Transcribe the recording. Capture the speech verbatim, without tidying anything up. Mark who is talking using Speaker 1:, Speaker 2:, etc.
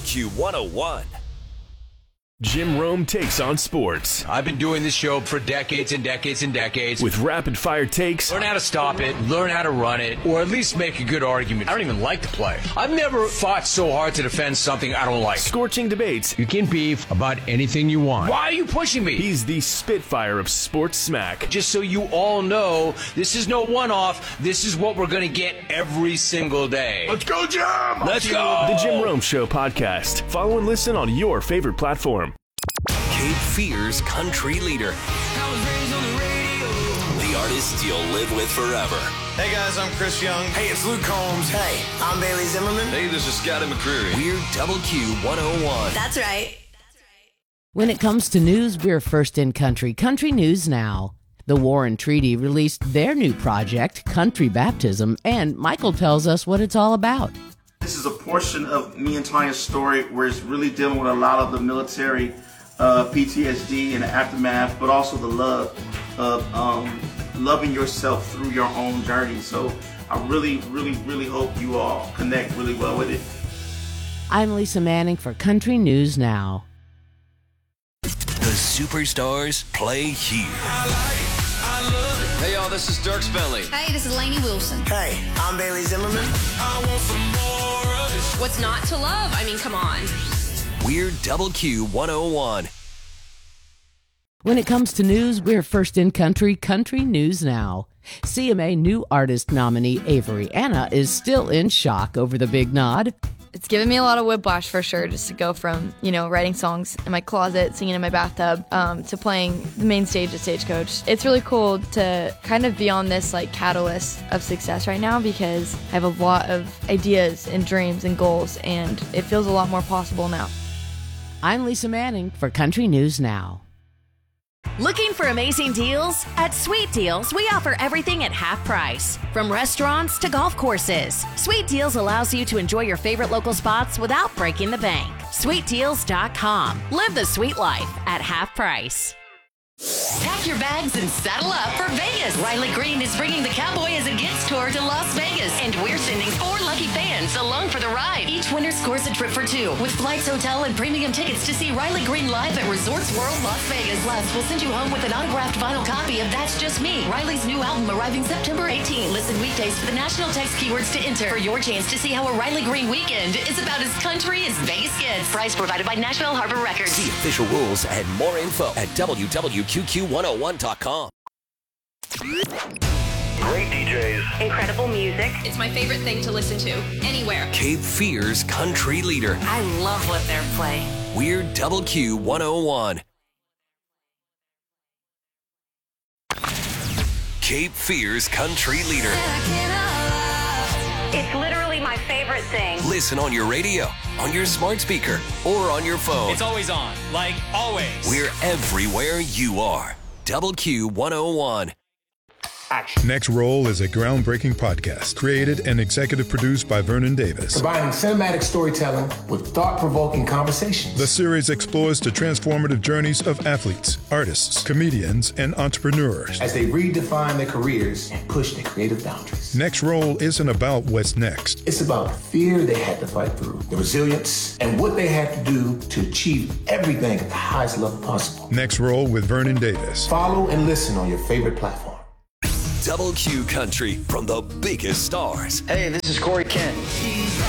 Speaker 1: Q one oh one.
Speaker 2: Jim Rome takes on sports.
Speaker 3: I've been doing this show for decades and decades and decades.
Speaker 2: With rapid-fire takes.
Speaker 3: Learn how to stop it, learn how to run it, or at least make a good argument. I don't even like the play. I've never fought so hard to defend something I don't like.
Speaker 2: Scorching debates.
Speaker 3: You can beef about anything you want. Why are you pushing me?
Speaker 2: He's the Spitfire of sports smack.
Speaker 3: Just so you all know, this is no one-off. This is what we're going to get every single day.
Speaker 4: Let's go, Jim!
Speaker 3: Let's go!
Speaker 2: The Jim Rome Show podcast. Follow and listen on your favorite platform.
Speaker 1: Cape Fear's country leader. The artist you'll live with forever.
Speaker 5: Hey guys, I'm Chris Young.
Speaker 6: Hey, it's Luke Combs. Hey, I'm Bailey Zimmerman.
Speaker 5: Hey, this is Scotty McCreery.
Speaker 1: We're Double Q one oh one.
Speaker 7: That's right.
Speaker 8: When it comes to news, we're first in country. Country News Now. The Warren Treaty released their new project, Country Baptism, and Michael tells us what it's all about.
Speaker 9: This is a portion of me and Tanya's story where it's really dealing with a lot of the military uh, P T S D and the aftermath, but also the love of um, loving yourself through your own journey. So I really, really, really hope you all connect really well with it.
Speaker 8: I'm Lisa Manning for Country News Now.
Speaker 1: The superstars play here.
Speaker 5: Hey y'all, this is Dirk Bentley.
Speaker 7: Hey, this is Lainey Wilson.
Speaker 6: Hey, I'm Bailey Zimmerman.
Speaker 7: What's not to love? I mean, come on.
Speaker 1: We're Double Q one oh one.
Speaker 8: When it comes to news, we're first in country. Country News Now. C M A New Artist nominee Avery Anna is still in shock over the big nod.
Speaker 10: It's given me a lot of whiplash for sure, just to go from, you know, writing songs in my closet, singing in my bathtub, um, to playing the main stage at Stagecoach. It's really cool to kind of be on this, like, catalyst of success right now because I have a lot of ideas and dreams and goals, and it feels a lot more possible now.
Speaker 8: I'm Lisa Manning for Country News Now.
Speaker 7: Looking for amazing deals? At Sweet Deals, we offer everything at half price. From restaurants to golf courses, Sweet Deals allows you to enjoy your favorite local spots without breaking the bank. sweet deals dot com. Live the sweet life at half price.
Speaker 11: Pack your bags and saddle up for Vegas. Riley Green is bringing the Cowboy as a Gets tour to Las Vegas, and we're sending four lucky fans along for the ride. Each winner scores a trip for two, with flights, hotel, and premium tickets to see Riley Green live at Resorts World Las Vegas. Plus, we'll send you home with an autographed vinyl copy of That's Just Me, Riley's new album arriving September eighteenth. Listen weekdays for the national text keywords to enter for your chance to see how a Riley Green weekend is about as country as Vegas gets. Price provided by Nashville Harbor Records.
Speaker 1: See official rules and more info at w w q q one oh one dot com.
Speaker 6: Great D Js.
Speaker 7: Incredible music. It's my favorite thing to listen to, anywhere.
Speaker 1: Cape Fear's country leader.
Speaker 7: I love what they're playing.
Speaker 1: We're Double Q one oh one. Cape Fear's country leader.
Speaker 7: It's literally my favorite thing.
Speaker 1: Listen on your radio, on your smart speaker, or on your phone.
Speaker 12: It's always on, like always.
Speaker 1: We're everywhere you are. Double Q one oh one.
Speaker 4: Action. Next Roll is a groundbreaking podcast created and executive produced by Vernon Davis.
Speaker 6: Combining cinematic storytelling with thought-provoking conversations.
Speaker 4: The series explores the transformative journeys of athletes, artists, comedians, and entrepreneurs
Speaker 6: as they redefine their careers and push their creative boundaries.
Speaker 4: Next Roll isn't about what's next.
Speaker 6: It's about the fear they had to fight through, the resilience, and what they had to do to achieve everything at the highest level possible.
Speaker 4: Next Roll with Vernon Davis.
Speaker 6: Follow and listen on your favorite platform.
Speaker 1: Double Q Country from the biggest stars.
Speaker 5: Hey, this is Corey Kent.